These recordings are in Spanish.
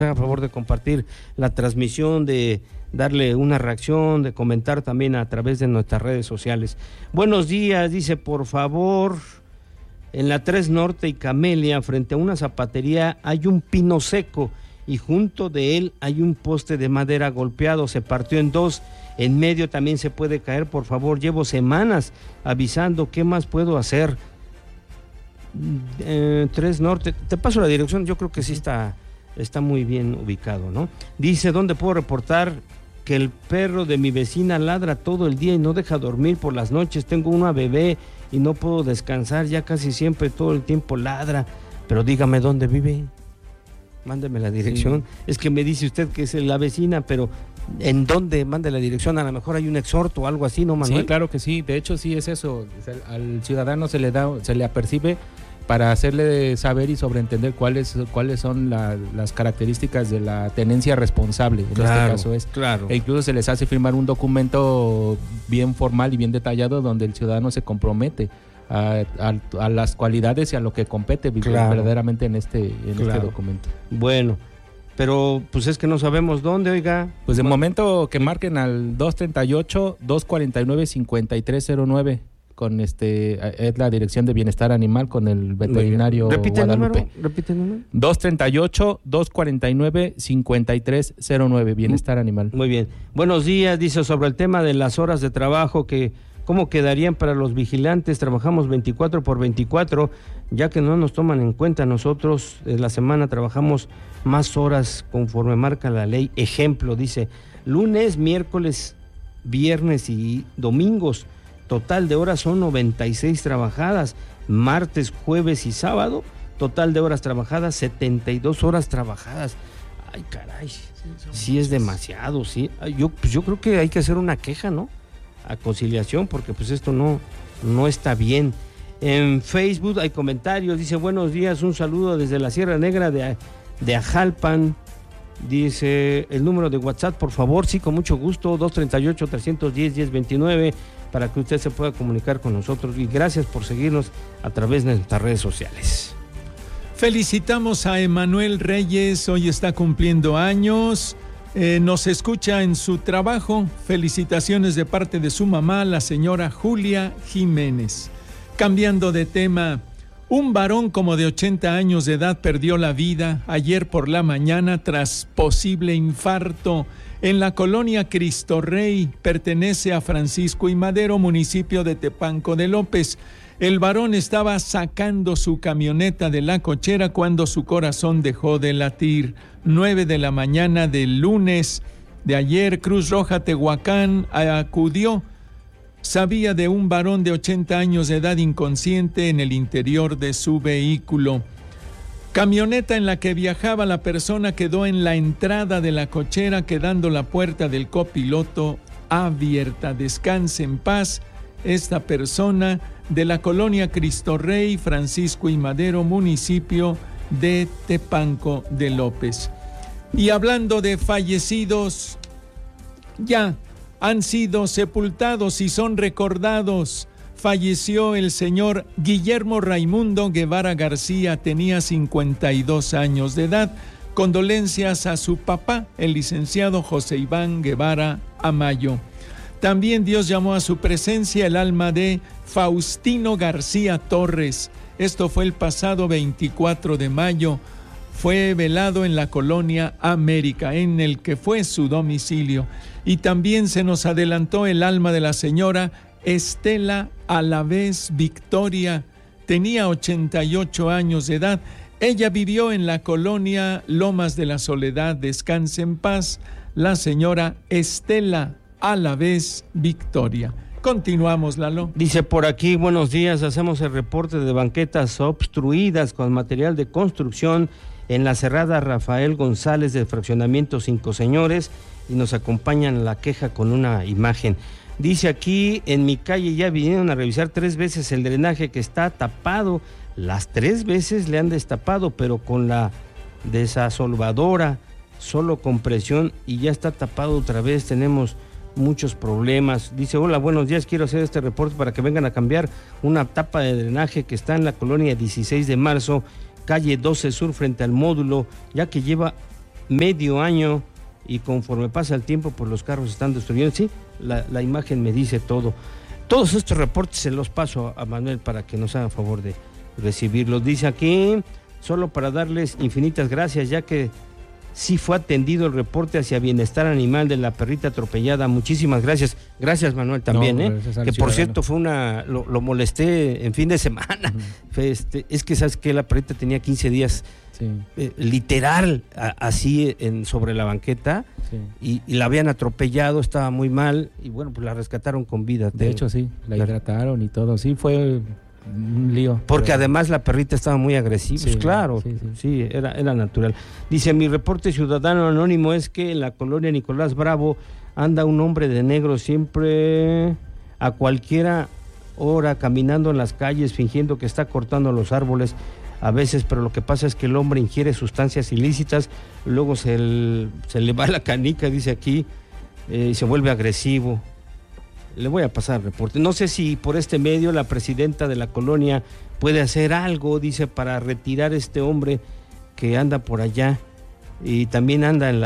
a favor de compartir la transmisión, de darle una reacción, de comentar también a través de nuestras redes sociales. Buenos días, dice, por favor, en la 3 Norte y Camelia, frente a una zapatería, hay un pino seco y junto de él hay un poste de madera golpeado, se partió en dos, en medio también se puede caer, por favor, llevo semanas avisando, ¿qué más puedo hacer? 3 Norte, te paso la dirección, yo creo que sí está muy bien ubicado, ¿no? Dice, ¿dónde puedo reportar que el perro de mi vecina ladra todo el día y no deja dormir por las noches? Tengo una bebé y no puedo descansar, ya casi siempre todo el tiempo ladra, pero dígame dónde vive, mándeme la dirección. Sí. Es que me dice usted que es la vecina, pero ¿en dónde? Mande la dirección, a lo mejor hay un exhorto o algo así, ¿no, Manuel? Sí, claro que sí, de hecho sí es eso, al ciudadano se le apercibe para hacerle saber y sobreentender cuáles son las características de la tenencia responsable, en este caso es. Claro. E incluso se les hace firmar un documento bien formal y bien detallado donde el ciudadano se compromete a las cualidades y a lo que compete verdaderamente en este documento. Bueno, pero pues es que no sabemos dónde, oiga. Pues de momento que marquen al 238-249-5309. Con es la Dirección de Bienestar Animal con el veterinario Guadalupe. Repite el número. 238-249-5309, Bienestar Animal. Muy bien. Buenos días, dice, sobre el tema de las horas de trabajo, que cómo quedarían para los vigilantes. Trabajamos 24/24, ya que no nos toman en cuenta. Nosotros en la semana trabajamos más horas conforme marca la ley. Ejemplo, dice, lunes, miércoles, viernes y domingos. Total de horas son 96 trabajadas, martes, jueves y sábado, total de horas trabajadas, 72 horas trabajadas. Ay, caray, sí es demasiado, sí. Yo creo que hay que hacer una queja, ¿no? A conciliación, porque pues esto no está bien. En Facebook hay comentarios, dice, buenos días, un saludo desde la Sierra Negra de Ajalpan. Dice, el número de WhatsApp, por favor, sí, con mucho gusto, 238-310-1029, para que usted se pueda comunicar con nosotros, y gracias por seguirnos a través de nuestras redes sociales. Felicitamos a Emanuel Reyes, hoy está cumpliendo años, nos escucha en su trabajo. Felicitaciones de parte de su mamá, la señora Julia Jiménez. Cambiando de tema, un varón como de 80 años de edad perdió la vida ayer por la mañana tras posible infarto en la colonia Cristo Rey. Pertenece a Francisco y Madero, municipio de Tepanco de López. El varón estaba sacando su camioneta de la cochera cuando su corazón dejó de latir. 9 de la mañana del lunes de ayer, Cruz Roja Tehuacán acudió. Sabía de un varón de 80 años de edad inconsciente en el interior de su vehículo. Camioneta en la que viajaba la persona quedó en la entrada de la cochera, quedando la puerta del copiloto abierta. Descanse en paz esta persona de la colonia Cristo Rey, Francisco y Madero, municipio de Tepanco de López. Y hablando de fallecidos, ya han sido sepultados y son recordados. Falleció el señor Guillermo Raimundo Guevara García, tenía 52 años de edad. Condolencias a su papá, el licenciado José Iván Guevara Amayo. También Dios llamó a su presencia el alma de Faustino García Torres. Esto fue el pasado 24 de mayo. Fue velado en la colonia América, en el que fue su domicilio. Y también se nos adelantó el alma de la señora Estela Alavés Victoria. Tenía 88 años de edad. Ella vivió en la colonia Lomas de la Soledad. Descanse en paz, la señora Estela Alavés Victoria. Continuamos, Lalo. Dice por aquí, buenos días, hacemos el reporte de banquetas obstruidas con material de construcción en la cerrada Rafael González del fraccionamiento Cinco Señores, y nos acompañan la queja con una imagen. Dice aquí, en mi calle ya vinieron a revisar 3 veces el drenaje que está tapado. Las 3 veces le han destapado, pero con la desasolvadora, solo con presión, y ya está tapado otra vez. Tenemos muchos problemas. Dice, hola, buenos días, quiero hacer este reporte para que vengan a cambiar una tapa de drenaje que está en la colonia 16 de marzo, calle 12 Sur, frente al módulo, ya que lleva medio año y conforme pasa el tiempo, pues los carros están destruyendo. Sí, la imagen me dice todo. Todos estos reportes se los paso a Manuel para que nos haga favor de recibirlos. Dice aquí, solo para darles infinitas gracias, ya que sí fue atendido el reporte hacia bienestar animal de la perrita atropellada. Muchísimas gracias. Gracias, Manuel, también, que por cierto fue lo molesté en fin de semana. Es que sabes que la perrita tenía 15 días literal así sobre la banqueta, y la habían atropellado, estaba muy mal, y bueno, pues la rescataron con vida. De hecho, sí, la hidrataron y todo. Sí, fue un lío. Porque además la perrita estaba muy agresiva. Sí, pues claro, sí, era natural. Dice, mi reporte ciudadano anónimo es que en la colonia Nicolás Bravo anda un hombre de negro siempre a cualquiera hora caminando en las calles fingiendo que está cortando los árboles a veces, pero lo que pasa es que el hombre ingiere sustancias ilícitas, luego se le va la canica, dice aquí, y se vuelve agresivo. Le voy a pasar el reporte. No sé si por este medio la presidenta de la colonia puede hacer algo, dice, para retirar a este hombre que anda por allá, y también anda en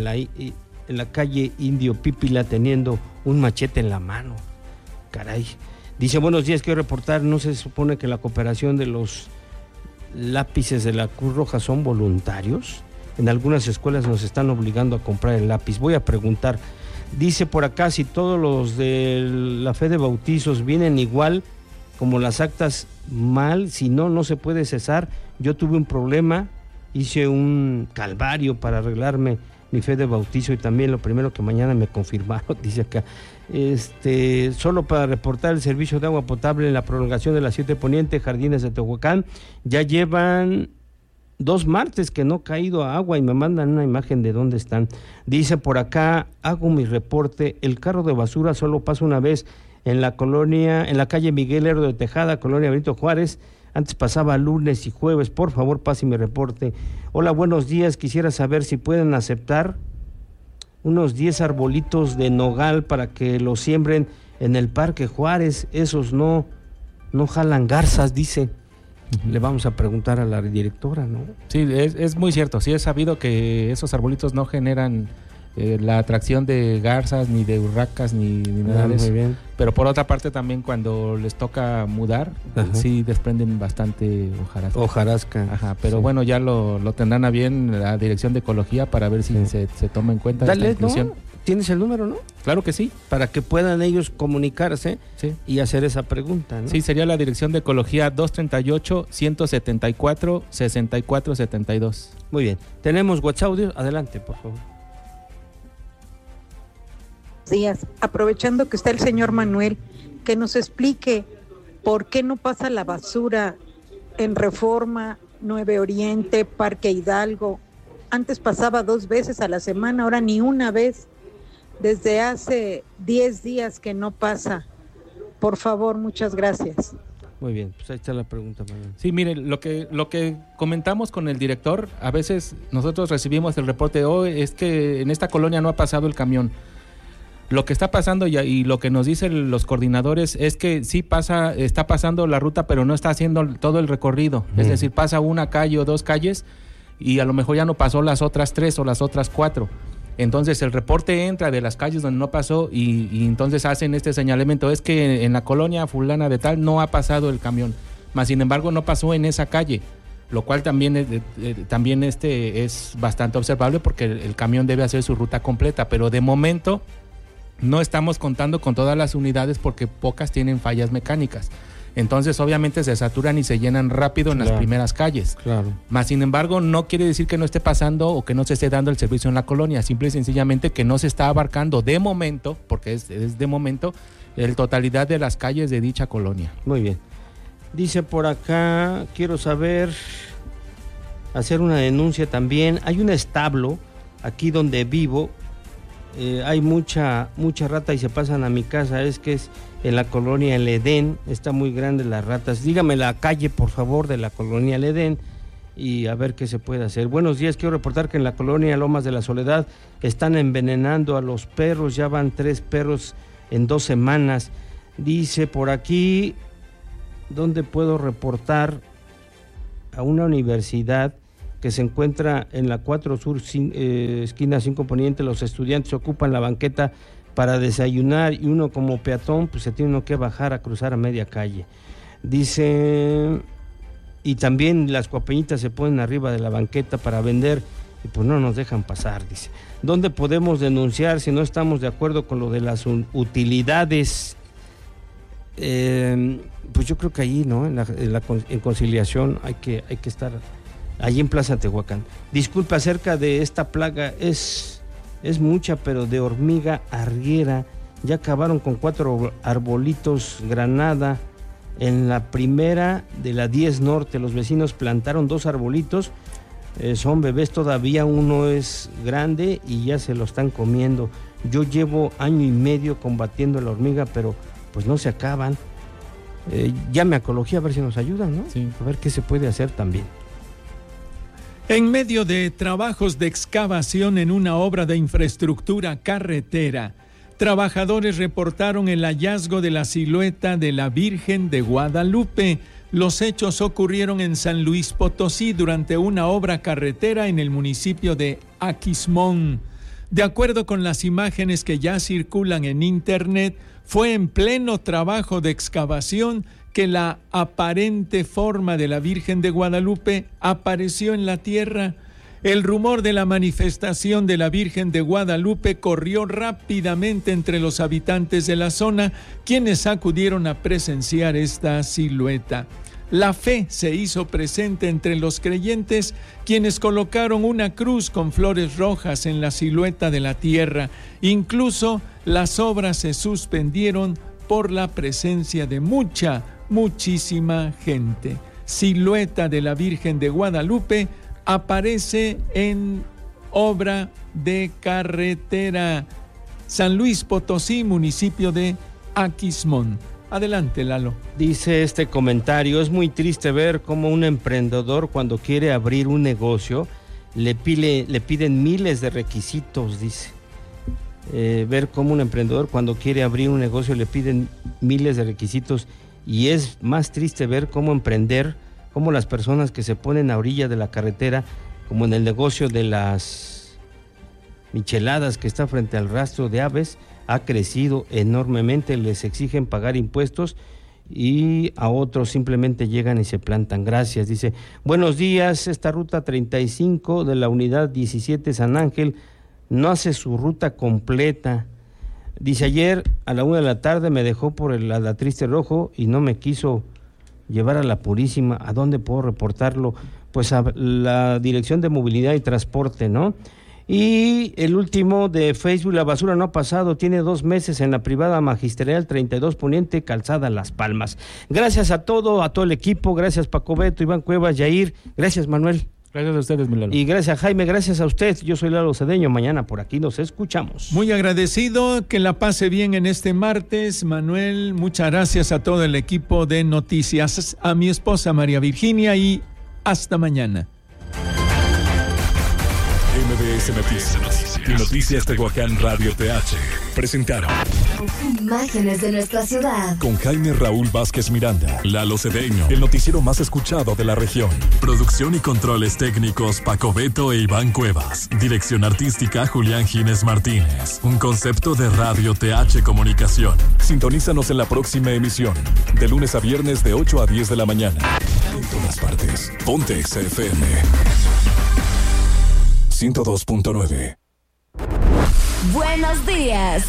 la calle Indio Pípila teniendo un machete en la mano. Caray. Dice, buenos días, quiero reportar, no se supone que la cooperación de los lápices de la Cruz Roja son voluntarios. En algunas escuelas nos están obligando a comprar el lápiz. Voy a preguntar. Dice por acá, si todos los de la fe de bautizos vienen igual como las actas mal, si no, no se puede cesar. Yo tuve un problema, hice un calvario para arreglarme mi fe de bautizo y también lo primero que mañana me confirmaron, dice acá. Solo para reportar el servicio de agua potable en la prolongación de la 7 Poniente, Jardines de Tehuacán, ya llevan 2 martes que no ha caído agua y me mandan una imagen de dónde están. Dice por acá, hago mi reporte, el carro de basura solo pasa una vez en la calle Miguel Lerdo de Tejada, colonia Benito Juárez. Antes pasaba lunes y jueves. Por favor, pase mi reporte. Hola, buenos días. Quisiera saber si pueden aceptar unos 10 arbolitos de nogal para que los siembren en el Parque Juárez. Esos no jalan garzas, dice. Le vamos a preguntar a la directora, ¿no? Sí, es muy cierto. Sí, es sabido que esos arbolitos no generan la atracción de garzas, ni de urracas, ni nada de eso. Muy bien. Pero por otra parte también cuando les toca mudar, sí desprenden bastante hojarasca. Ajá, pero bueno, ya lo tendrán a bien la Dirección de Ecología para ver si se toma en cuenta esta inclusión. ¿No? ¿Tienes el número, no? Claro que sí. Para que puedan ellos comunicarse y hacer esa pregunta, ¿no? Sí, sería la Dirección de Ecología 238-174-6472. Muy bien. Tenemos WhatsApp audio. Adelante, por favor. Días, aprovechando que está el señor Manuel, que nos explique por qué no pasa la basura en Reforma, 9 Oriente, Parque Hidalgo. Antes pasaba 2 veces a la semana, ahora ni una vez. Desde hace 10 días que no pasa. Por favor, muchas gracias. Muy bien, pues ahí está la pregunta, Manuel. Sí, miren, lo que comentamos con el director, a veces nosotros recibimos el reporte, es que en esta colonia no ha pasado el camión. Lo que está pasando y lo que nos dicen los coordinadores es que sí está pasando la ruta, pero no está haciendo todo el recorrido. Es decir, pasa una calle o 2 calles y a lo mejor ya no pasó las otras 3 o las otras 4. Entonces el reporte entra de las calles donde no pasó y entonces hacen este señalamiento. Es que en la colonia fulana de tal no ha pasado el camión, mas sin embargo no pasó en esa calle, lo cual también es bastante observable porque el camión debe hacer su ruta completa, pero de momento no estamos contando con todas las unidades porque pocas tienen fallas mecánicas. Entonces obviamente se saturan y se llenan rápido en las primeras calles. Claro. Mas sin embargo no quiere decir que no esté pasando o que no se esté dando el servicio en la colonia, simple y sencillamente que no se está abarcando de momento, porque es de momento, la totalidad de las calles de dicha colonia. Muy bien. Dice por acá, quiero saber, hacer una denuncia también. Hay un establo aquí donde vivo, hay mucha rata y se pasan a mi casa, es en la colonia El Edén, está muy grande las ratas. Dígame la calle, por favor, de la colonia El Edén y a ver qué se puede hacer. Buenos días, quiero reportar que en la colonia Lomas de la Soledad están envenenando a los perros, ya van 3 perros en 2 semanas. Dice por aquí, ¿dónde puedo reportar? A una universidad que se encuentra en la 4 Sur, esquina 5 Poniente. Los estudiantes ocupan la banqueta para desayunar y uno como peatón pues se tiene uno que bajar a cruzar a media calle. Dice, y también las coapeñitas se ponen arriba de la banqueta para vender y pues no nos dejan pasar, dice. ¿Dónde podemos denunciar si no estamos de acuerdo con lo de las utilidades? Pues yo creo que allí, ¿no? En Conciliación hay que estar allí en Plaza Tehuacán. Disculpe, acerca de esta plaga, es mucha, pero de hormiga arriera. Ya acabaron con 4 arbolitos granada en la primera de la 10 Norte. Los vecinos plantaron 2 arbolitos, son bebés todavía, uno es grande y ya se lo están comiendo. Yo llevo 1 año y medio combatiendo la hormiga, pero pues no se acaban. Llame a Ecología a ver si nos ayudan, ¿no? Sí. A ver qué se puede hacer también. En medio de trabajos de excavación en una obra de infraestructura carretera, trabajadores reportaron el hallazgo de la silueta de la Virgen de Guadalupe. Los hechos ocurrieron en San Luis Potosí durante una obra carretera en el municipio de Aquismón. De acuerdo con las imágenes que ya circulan en internet, fue en pleno trabajo de excavación que la aparente forma de la Virgen de Guadalupe apareció en la tierra. El rumor de la manifestación de la Virgen de Guadalupe corrió rápidamente entre los habitantes de la zona, quienes acudieron a presenciar esta silueta. La fe se hizo presente entre los creyentes, quienes colocaron una cruz con flores rojas en la silueta de la tierra. Incluso las obras se suspendieron por la presencia de muchísima gente. Silueta de la Virgen de Guadalupe aparece en obra de carretera. San Luis Potosí, municipio de Aquismón. Adelante, Lalo. Dice este comentario, es muy triste ver cómo un emprendedor cuando quiere abrir un negocio le piden miles de requisitos, dice. Ver cómo un emprendedor cuando quiere abrir un negocio le piden miles de requisitos, y es más triste ver cómo cómo las personas que se ponen a orilla de la carretera, como en el negocio de las micheladas que está frente al rastro de aves, ha crecido enormemente. Les exigen pagar impuestos y a otros simplemente llegan y se plantan. Gracias, dice. Buenos días, esta ruta 35 de la unidad 17 San Ángel no hace su ruta completa. Dice, ayer a la 1 de la tarde me dejó por el Triste Rojo y no me quiso llevar a la Purísima. ¿A dónde puedo reportarlo? Pues a la Dirección de Movilidad y Transporte, ¿no? Y el último de Facebook, la basura no ha pasado, tiene 2 meses en la privada magisterial 32 Poniente, Calzada Las Palmas. Gracias a todo el equipo, gracias Paco Beto, Iván Cuevas, Yair, gracias Manuel. Gracias a ustedes, mi Lalo. Y gracias Jaime, gracias a usted. Yo soy Lalo Cedeño, mañana por aquí nos escuchamos. Muy agradecido, que la pase bien en este martes, Manuel. Muchas gracias a todo el equipo de Noticias, a mi esposa María Virginia y hasta mañana. MBS Noticias y Noticias Tehuacán Radio TH presentaron Imágenes de nuestra ciudad con Jaime Raúl Vázquez Miranda, Lalo Cedeño, el noticiero más escuchado de la región. Producción y controles técnicos Paco Beto e Iván Cuevas. Dirección artística Julián Gines Martínez. Un concepto de Radio TH Comunicación. Sintonízanos en la próxima emisión, de lunes a viernes de 8 a 10 de la mañana. En todas partes. Ponte XFM 102.9. Buenos días.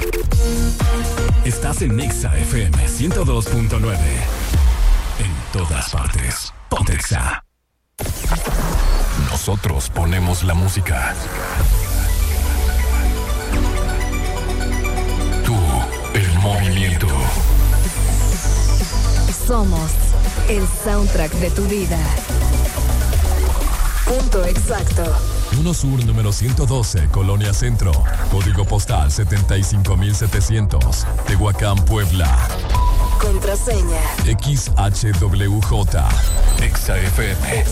Estás en Nexa FM 102.9. En todas partes. Ponte Exa. Nosotros ponemos la música. Tú, el movimiento. Somos el soundtrack de tu vida. Punto exacto. 1 Sur número 112, Colonia Centro. Código postal 75700. Tehuacán, Puebla. Contraseña XHWJ. XFM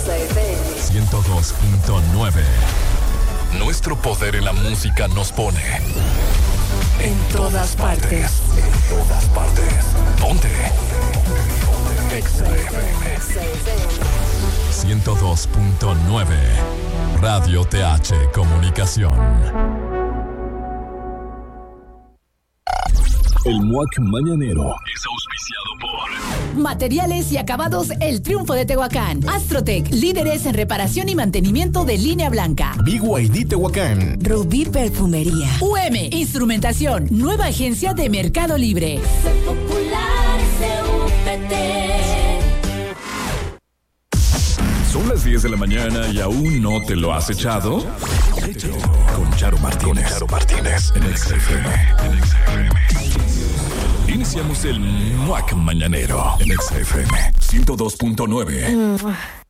102.9. Nuestro poder en la música nos pone en todas partes. En todas partes. Ponte XFM. 102.9 Radio TH Comunicación. El MUAC Mañanero es auspiciado por Materiales y Acabados El Triunfo de Tehuacán, Astrotec, líderes en reparación y mantenimiento de línea blanca, BYD Tehuacán, Rubí Perfumería, UM Instrumentación, nueva agencia de Mercado Libre. Son las 10 de la mañana y aún no te lo has echado. Échalo con Charo Martínez en XFM. Iniciamos el MUAC Mañanero en XFM 102.9.